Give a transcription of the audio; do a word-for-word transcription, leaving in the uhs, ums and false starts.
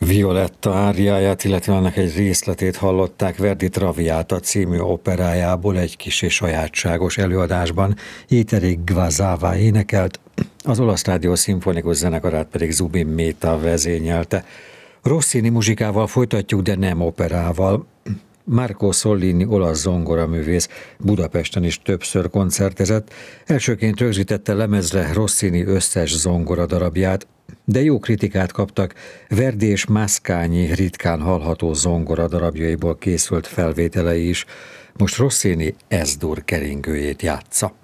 Violetta áriáját, illetve annak egy részletét hallották Verdi Traviata című operájából egy kis és sajátságos előadásban. Iteri Gvazava énekelt, az Olasz Rádió szimfonikus zenekarát pedig Zubin Mehta vezényelte. Rossini muzsikával folytatjuk, de nem operával. Marco Sollini olasz zongoraművész Budapesten is többször koncertezett, elsőként rögzítette lemezre Rossini összes zongoradarabját, de jó kritikát kaptak Verdi és Mascagni ritkán hallható zongoradarabjaiból készült felvételei is. Most Rossini S-dur keringőjét játsza.